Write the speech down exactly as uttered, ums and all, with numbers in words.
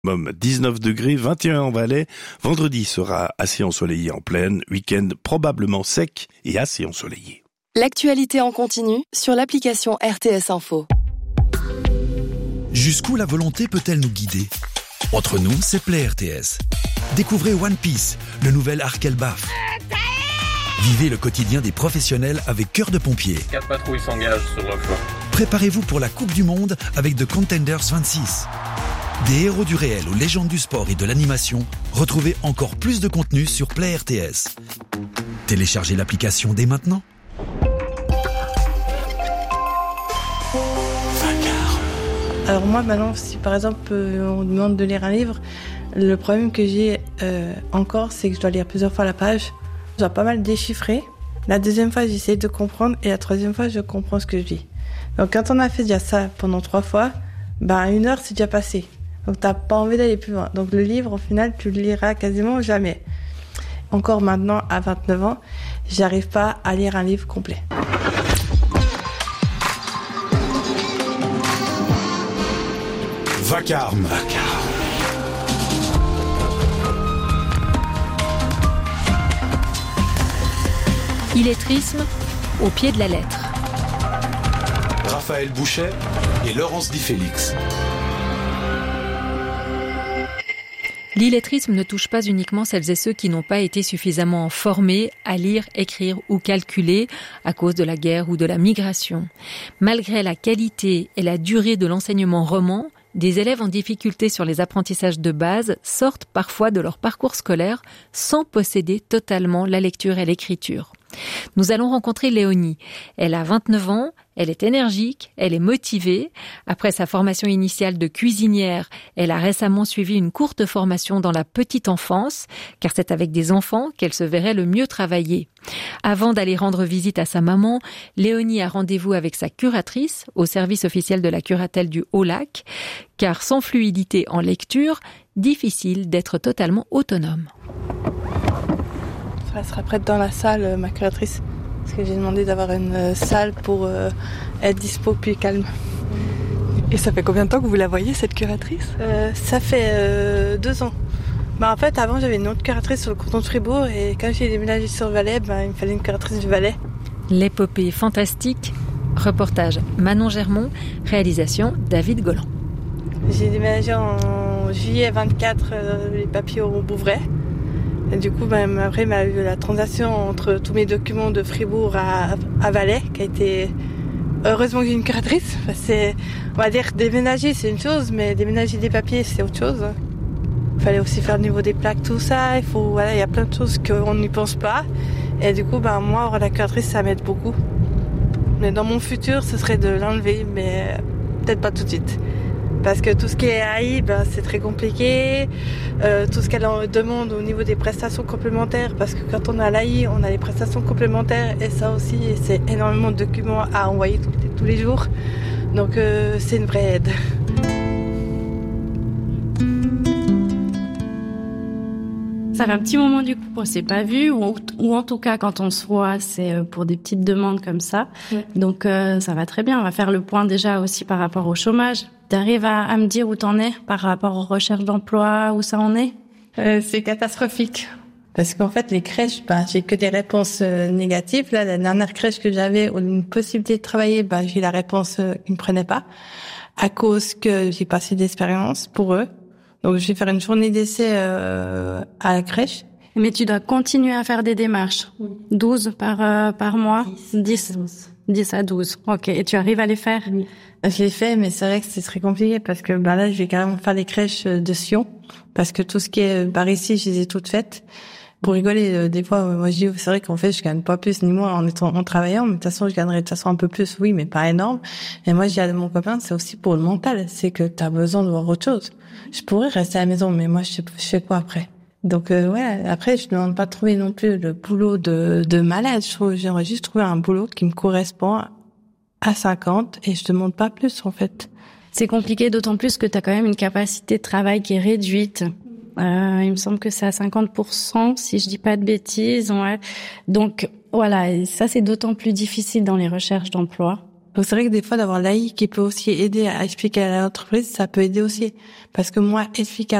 dix-neuf degrés, vingt et un en Valais. Vendredi sera assez ensoleillé en plaine. Week-end probablement sec et assez ensoleillé. L'actualité en continu sur l'application R T S Info. Jusqu'où la volonté peut-elle nous guider ? Entre nous, c'est Play R T S. Découvrez One Piece, le nouvel arc Elbaf. Vivez le quotidien des professionnels avec Cœur de Pompier. Quatre patrouilles s'engagent sur le flanc. Préparez-vous pour la Coupe du Monde avec The Contenders vingt-six. Des héros du réel aux légendes du sport et de l'animation, retrouvez encore plus de contenu sur Play R T S. Téléchargez l'application dès maintenant. Alors moi maintenant, si par exemple on me demande de lire un livre, le problème que j'ai euh, encore, c'est que je dois lire plusieurs fois la page. Je dois pas mal déchiffrer. La deuxième fois, j'essaie de comprendre et la troisième fois, je comprends ce que je lis. Donc quand on a fait déjà ça pendant trois fois, ben une heure c'est déjà passé. Donc t'as pas envie d'aller plus loin. Donc le livre, au final, tu le liras quasiment jamais. Encore maintenant, à vingt-neuf ans, j'arrive pas à lire un livre complet. Vacarme. Illettrisme au pied de la lettre. Raphaël Bouchet et Laurence Di Félix. L'illettrisme ne touche pas uniquement celles et ceux qui n'ont pas été suffisamment formés à lire, écrire ou calculer à cause de la guerre ou de la migration. Malgré la qualité et la durée de l'enseignement roman, des élèves en difficulté sur les apprentissages de base sortent parfois de leur parcours scolaire sans posséder totalement la lecture et l'écriture. Nous allons rencontrer Léonie. Elle a vingt-neuf ans, elle est énergique, elle est motivée. Après sa formation initiale de cuisinière, elle a récemment suivi une courte formation dans la petite enfance, car c'est avec des enfants qu'elle se verrait le mieux travailler. Avant d'aller rendre visite à sa maman, Léonie a rendez-vous avec sa curatrice au service officiel de la curatelle du Haut-Lac, car sans fluidité en lecture, difficile d'être totalement autonome. Elle sera prête dans la salle, ma curatrice, parce que j'ai demandé d'avoir une salle pour euh, être dispo puis calme. Et ça fait combien de temps que vous la voyez, cette curatrice ? euh, Ça fait euh, deux ans. Bah, en fait, avant, j'avais une autre curatrice sur le canton de Fribourg, et quand j'ai déménagé sur Valais, bah, il me fallait une curatrice du Valais. L'épopée fantastique, reportage Manon Germont, réalisation David Golland. J'ai déménagé en juillet vingt-quatre, euh, les papiers au Bouvray. Et du coup, ben, après, il y a eu la transaction entre tous mes documents de Fribourg à, à Valais, qui a été... Heureusement que j'ai une curatrice. Enfin, c'est, on va dire, déménager, c'est une chose, mais déménager des papiers, c'est autre chose. Il fallait aussi faire le niveau des plaques, tout ça. Il faut, voilà, il y a plein de choses qu'on n'y pense pas. Et du coup, ben, moi, avoir la curatrice, ça m'aide beaucoup. Mais dans mon futur, ce serait de l'enlever, mais peut-être pas tout de suite. Parce que tout ce qui est A I, ben, c'est très compliqué. Euh, tout ce qu'elle en demande au niveau des prestations complémentaires, parce que quand on a l'A I, on a les prestations complémentaires, et ça aussi, c'est énormément de documents à envoyer tous les, tous les jours. Donc euh, c'est une vraie aide. Ça fait un petit moment du coup qu'on s'est pas vu, ou, ou en tout cas quand on se voit, c'est pour des petites demandes comme ça. Ouais. Donc euh, ça va très bien. On va faire le point déjà aussi par rapport au chômage. T'arrives à, à me dire où t'en es par rapport aux recherches d'emploi, où ça en est ? euh, C'est catastrophique. Parce qu'en fait, les crèches, ben, j'ai que des réponses euh, négatives. Là, la dernière crèche que j'avais, où une possibilité de travailler, ben, j'ai la réponse euh, qu'ils ne prenaient pas, à cause que j'ai pas assez d'expérience pour eux. Donc, je vais faire une journée d'essai euh, à la crèche. Mais tu dois continuer à faire des démarches. Oui. douze par, euh, par mois. dix. dix à douze. Ok. Et tu arrives à les faire? Oui. Je l'ai fait, mais c'est vrai que c'est très compliqué parce que ben là, je vais carrément faire les crèches de Sion, parce que tout ce qui est par ici, je les ai toutes faites. Pour rigoler, euh, des fois, moi je dis, c'est vrai qu'en fait, je gagne pas plus ni moins en étant en travaillant, mais de toute façon, je gagnerais de toute façon un peu plus, oui, mais pas énorme. Et moi, je dis à mon copain, c'est aussi pour le mental, c'est que t'as besoin de voir autre chose. Je pourrais rester à la maison, mais moi, je sais, je fais quoi après? Donc euh, ouais, après, je ne demande pas de trouver non plus le boulot de, de malade. Je trouve, j'aimerais juste trouver un boulot qui me correspond à cinquante, et je demande pas plus en fait. C'est compliqué, d'autant plus que tu as quand même une capacité de travail qui est réduite. Euh, il me semble que c'est à cinquante pour cent, si je dis pas de bêtises. Ouais. Donc voilà, et ça c'est d'autant plus difficile dans les recherches d'emploi. Donc c'est vrai que des fois d'avoir l'A I qui peut aussi aider à expliquer à l'entreprise, ça peut aider aussi. Parce que moi, expliquer